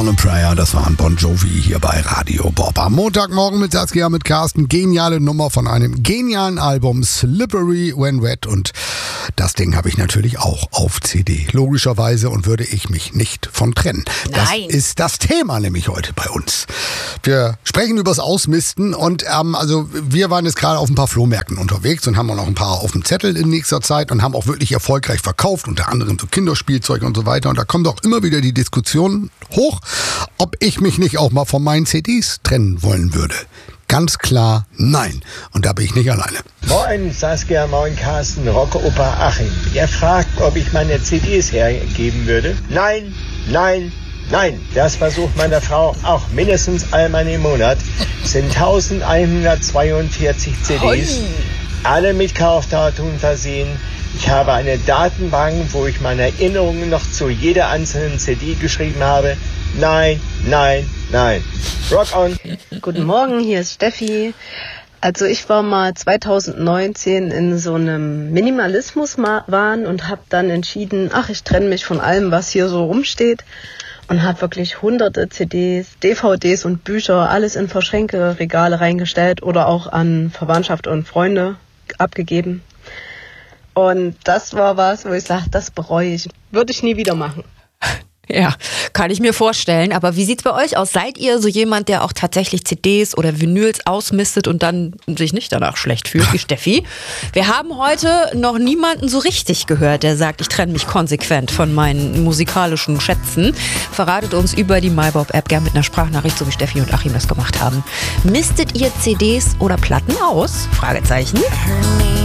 Und Prayer, das war ein Bon Jovi hier bei Radio Bob. Am Montagmorgen mit Saskia, mit Carsten. Geniale Nummer von einem genialen Album, Slippery When Wet. Und das Ding habe ich natürlich auch auf CD. Logischerweise, und würde ich mich nicht von trennen. Das ist das Thema nämlich heute bei uns. Wir sprechen übers Ausmisten und also wir waren jetzt gerade auf ein paar Flohmärkten unterwegs und haben auch noch ein paar auf dem Zettel in nächster Zeit und haben auch wirklich erfolgreich verkauft, unter anderem so Kinderspielzeug und so weiter. Und da kommt auch immer wieder die Diskussion hoch, ob ich mich nicht auch mal von meinen CDs trennen wollen würde. Ganz klar nein. Und da bin ich nicht alleine. Moin Saskia, moin Carsten, Rockoper Achim. Ihr fragt, ob ich meine CDs hergeben würde? Nein, nein, nein. Das versucht meine Frau auch mindestens einmal im Monat. Es sind 1142 CDs, alle mit Kaufdatum versehen. Ich habe eine Datenbank, wo ich meine Erinnerungen noch zu jeder einzelnen CD geschrieben habe. Nein, nein, nein. Rock on. Guten Morgen, hier ist Steffi. Also ich war mal 2019 in so einem Minimalismus-Wahn und habe dann entschieden, ich trenne mich von allem, was hier so rumsteht. Und habe wirklich hunderte CDs, DVDs und Bücher, alles in Verschränke, Regale reingestellt oder auch an Verwandtschaft und Freunde abgegeben. Und das war was, wo ich sage, das bereue ich. Würde ich nie wieder machen. Ja, kann ich mir vorstellen. Aber wie sieht's bei euch aus? Seid ihr so jemand, der auch tatsächlich CDs oder Vinyls ausmistet und dann sich nicht danach schlecht fühlt, wie Steffi? Wir haben heute noch niemanden so richtig gehört, der sagt, ich trenne mich konsequent von meinen musikalischen Schätzen. Verratet uns über die MyBob-App gern mit einer Sprachnachricht, so wie Steffi und Achim das gemacht haben. Mistet ihr CDs oder Platten aus? Fragezeichen.